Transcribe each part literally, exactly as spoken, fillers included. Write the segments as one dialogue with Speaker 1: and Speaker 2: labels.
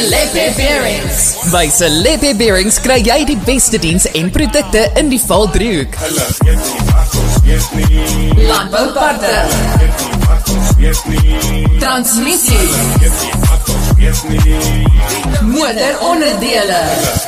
Speaker 1: Lepe Bearings. By Lepe Bearings kry jy die beste diens en produkte in die Valdriehoek. Landbouparte, transmissie, motoronderdele.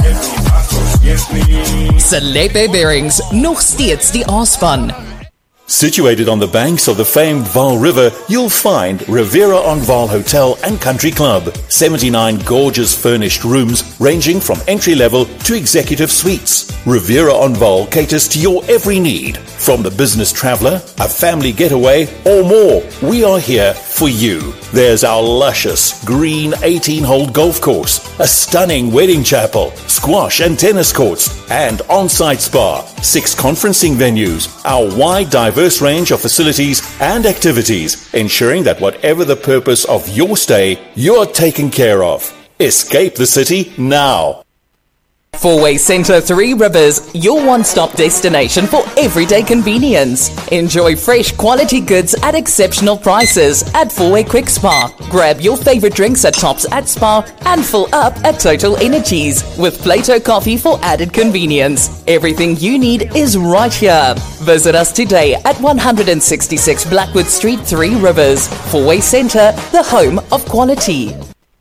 Speaker 1: Lepe Bearings, nog steeds die aanspan.
Speaker 2: Situated on the banks of the famed Vaal River, you'll find Rivera on Vaal Hotel and Country Club. seventy-nine gorgeous furnished rooms ranging from entry-level to executive suites. Rivera on Vaal caters to your every need. From the business traveller, a family getaway, or more, we are here for you. There's our luscious green eighteen-hole golf course, a stunning wedding chapel, squash and tennis courts, and on-site spa, six conferencing venues, our wide diverse range of facilities and activities, ensuring that whatever the purpose of your stay, you're taken care of. Escape the city now.
Speaker 1: Four-Way Centre Three Rivers, your one-stop destination for everyday convenience. Enjoy fresh quality goods at exceptional prices at Four-Way Quick Spa. Grab your favorite drinks at Tops at Spa and fill up at Total Energies with Plato Coffee for added convenience. Everything you need is right here. Visit us today at one sixty-six Blackwood Street, Three Rivers. Four-Way Centre, the home of quality.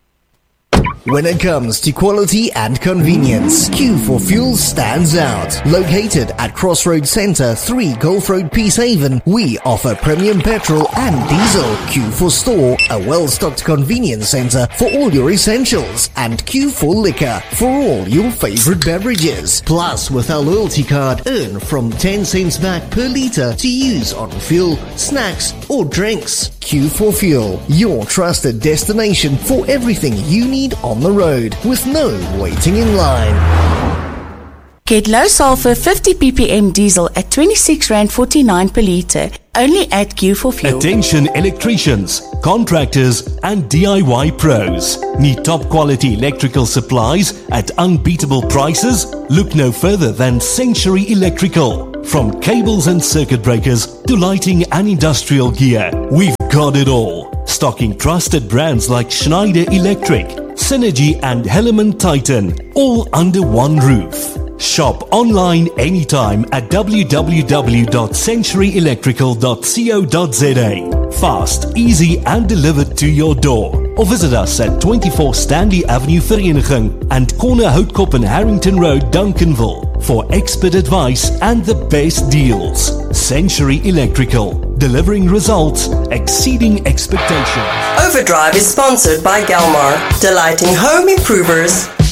Speaker 3: When it comes to quality and convenience, Q four Fuel stands out. Located at Crossroads Centre, three Gulf Road, Peacehaven, we offer premium petrol and diesel. Q four Store, a well-stocked convenience centre for all your essentials. And Q four Liquor, for all your favourite beverages. Plus, with our loyalty card, earn from ten cents back per litre to use on fuel, snacks or drinks. Q four Fuel, your trusted destination for everything you need on the road, with no waiting in line.
Speaker 4: Get low sulfur fifty p p m diesel at twenty-six rand forty-nine per litre, only at Q four Fuel.
Speaker 5: Attention electricians, contractors and D I Y pros. Need top quality electrical supplies at unbeatable prices? Look no further than Century Electrical. From cables and circuit breakers to lighting and industrial gear, we've got it all. Stocking trusted brands like Schneider Electric, Synergy and Helaman Titan, all under one roof. Shop online anytime at w w w dot century electrical dot co dot z a. Fast, easy and delivered to your door. Or visit us at twenty-four Stanley Avenue, Vereniging and Corner Houtkop and Harrington Road, Duncanville for expert advice and the best deals. Century Electrical, delivering results exceeding expectations.
Speaker 6: Overdrive is sponsored by Galmar, delighting home improvers